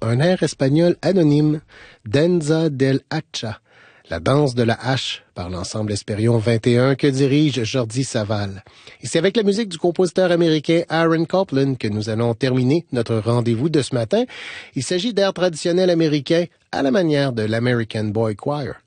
un air espagnol anonyme, Danza del Hacha, la danse de la hache, par l'ensemble Espérion 21 que dirige Jordi Savall. Et c'est avec la musique du compositeur américain Aaron Copland que nous allons terminer notre rendez-vous de ce matin. Il s'agit d'air traditionnel américain à la manière de l'American Boy Choir.